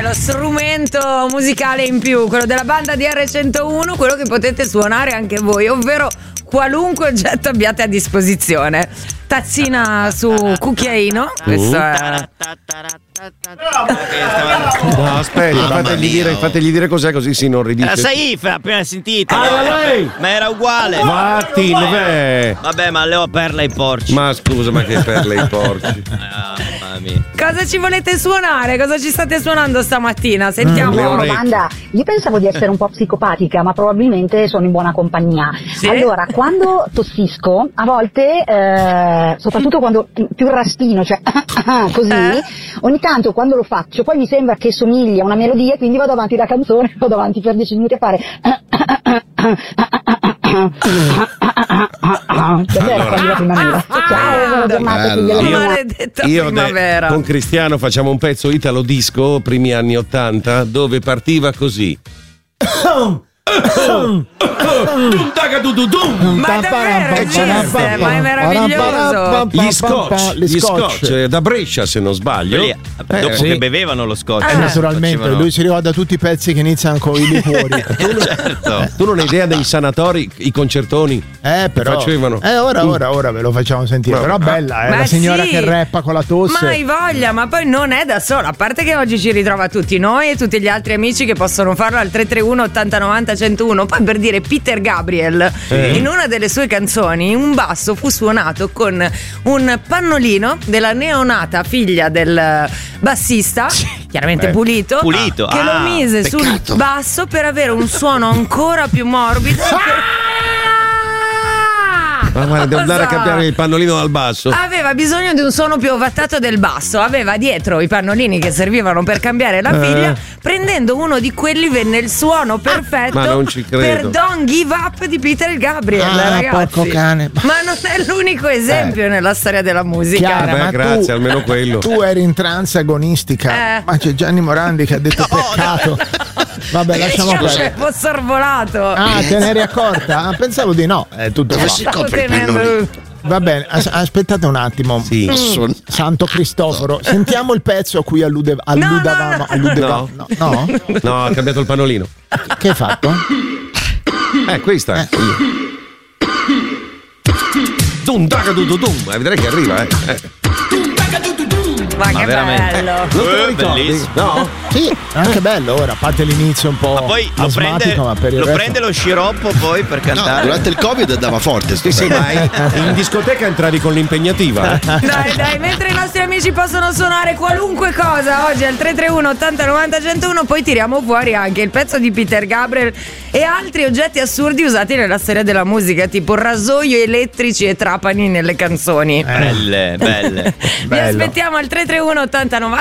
lo strumento musicale in più, quello della banda DR101, quello che potete suonare anche voi, ovvero qualunque oggetto abbiate a disposizione. Tazzina su cucchiaino, questo è. No, aspetta, fategli dire cos'è, così si inorridisce. La Saif appena sentita. lei! Ma era uguale. Vatti, dov'è? Vabbè, ma le ho perla i porci. Ma scusa, ma che perle i porci. Mamma mia. Cosa ci volete suonare? Cosa ci state suonando stamattina? Sentiamo. Domanda, io pensavo di essere un po' psicopatica, ma probabilmente sono in buona compagnia. Sì? Allora, quando tossisco, a volte, soprattutto quando più raspino, cioè così, ogni tanto quando lo faccio, poi mi sembra che somiglia a una melodia, quindi vado avanti la canzone, vado avanti per 10 minuti a fare ciao, buona giornata, figlia della mia. Maledetta Io primavera. con Cristiano facciamo un pezzo italo disco primi anni 80 dove partiva così. Ma davvero esiste, ma è meraviglioso. Gli scotch da Brescia, se non sbaglio. Dopo sì. che bevevano lo scotch. Naturalmente, facevano- lui si ricorda tutti i pezzi che iniziano con i liquori. Certo. Tu non hai idea dei sanatori, i concertoni Però. facevano? Ora ve lo facciamo sentire. No. Però bella, Ma la signora sì. che rappa con la tosse. Ma hai voglia, ma poi non è da sola. A parte che oggi ci ritrova tutti noi e tutti gli altri amici che possono farlo al 331 80 90 101. Poi per dire Peter Gabriel, in una delle sue canzoni, un basso fu suonato con un pannolino della neonata figlia del bassista, chiaramente pulito, che lo mise sul basso per avere un suono ancora più morbido. Ma guarda, devo andare a cambiare il pannolino dal basso. Aveva bisogno di un suono più ovattato del basso. Aveva dietro i pannolini che servivano per cambiare la figlia. Prendendo uno di quelli venne il suono perfetto Ma non ci credo. per Don't Give Up di Peter Gabriel, ragazzi. porco cane. Ma non è l'unico esempio nella storia della musica. Chiara, Beh, ma grazie, almeno quello. Tu eri in trance agonistica, ma c'è Gianni Morandi che ha detto peccato. Vabbè, lasciamo perdere. Avevo sorvolato. Ah, te ne eri accorta? Ah, pensavo di no. È tutto qua. Stavo tenendo- Va bene, aspettate un attimo. Sì. Santo Cristoforo, sentiamo il pezzo a cui alludevamo. No? No, ha cambiato il pannolino. Che hai fatto? Questa è. Dum, daga, dum, dum, dum. Vedrai che arriva, Ma che veramente. bello. Non te lo ricordi? bellissimo. No? Sì, anche bello ora, a parte l'inizio un po' Ma poi lo prende, asmatico, ma per il resto... prende lo sciroppo poi per No, cantare. durante il Covid dava forte. Sì, ma in discoteca entravi con l'impegnativa. Dai, mentre i nostri amici possono suonare qualunque cosa oggi al 331 80 90 101, poi tiriamo fuori anche il pezzo di Peter Gabriel e altri oggetti assurdi usati nella storia della musica, tipo rasoio elettrici e trapani nelle canzoni. Belle. Vi aspettiamo al 331 80 90